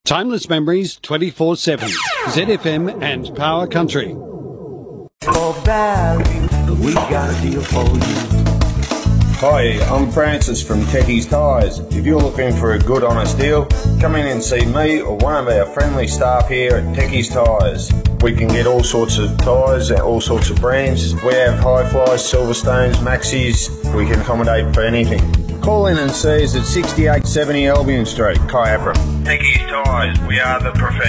Timeless memories 24/7. ZFM and Power Country. For value, we got a deal for you. Hi, I'm Francis from Techie's Tyres. If you're looking for a good honest deal, come in and see me or one of our friendly staff here at Techie's Tyres. We can get all sorts of tyres and all sorts of brands. We have Hi-Flies, Silverstones, Maxis. We can accommodate for anything. Call in and see us at 6870 Albion Street, Kyabram. Techie's Tyres, we are the professionals.